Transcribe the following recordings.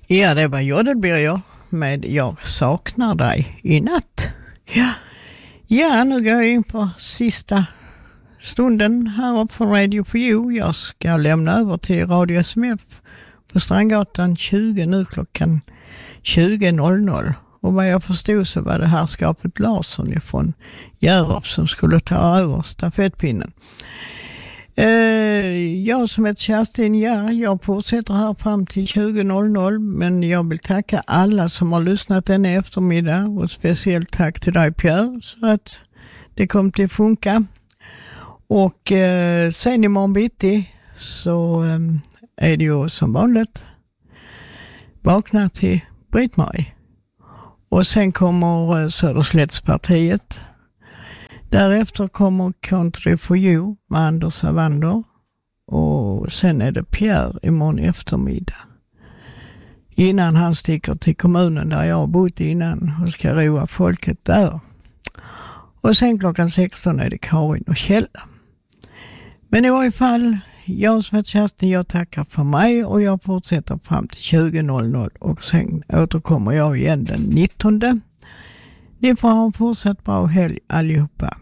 Ja, det var Jodelbyrger med Jag saknar dig i natt. Ja, nu går jag in på sista stunden här uppe från Radio for You. Jag ska lämna över till Radio SMF på Strandgatan 20 nu klockan 20.00. Och vad jag förstod så var det herrskapet Larsson ifrån Hjärup som skulle ta över stafettpinnen. Jag som heter Kerstin, jag fortsätter här fram till 20.00, men jag vill tacka alla som har lyssnat den eftermiddag och speciellt tack till dig Pierre så att det kom till funka. Och sen imorgon bitti så är det ju som vanligt vakna till Britt-Marie. Och sen kommer Söderslättspartiet. Därefter kommer Country for You med Anders Savander. Och sen är det Pierre imorgon eftermiddag. Innan han sticker till kommunen där jag har bott innan och ska roa folket där. Och sen klockan 16 är det Karin och Kjella. Men i varje fall, jag som heter Kerstin, jag tackar för mig och jag fortsätter fram till 20.00 och sen återkommer jag igen den 19. Ni får ha en fortsatt bra helg allihopa.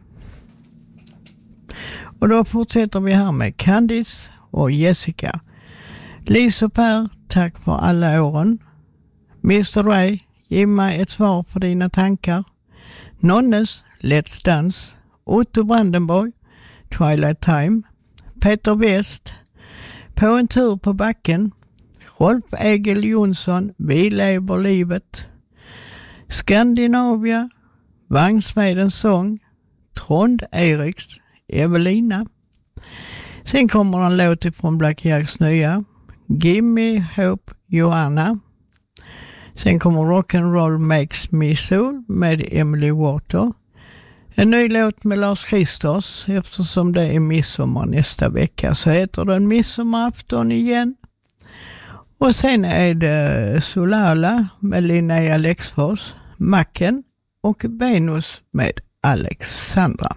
Och då fortsätter vi här med Candice och Jessica. Lisa och Per, tack för alla åren. Mr. Ray, ge mig ett svar för dina tankar. Nonnes, Let's Dance. Otto Brandenborg, Twilight Time. Peter West, På en tur på backen. Rolf Egil Jonsson, Vi lever livet. Skandinavia, Vagnsmedens sång. Trond Eriks, Evelina. Sen kommer en låt från Black Jacks nya. Gimme Hope Joanna. Sen kommer Rock'n'Roll Makes Me Soul med Emily Water. En ny låt med Lars Kristers eftersom det är midsommar nästa vecka så heter den Midsommarafton igen. Och sen är det Solala med Linnea Lexfors, Macken och Venus med Alexandra.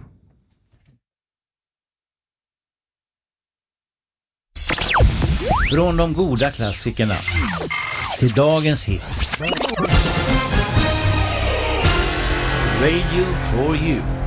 Från de goda klassikerna till dagens hits. Radio for You.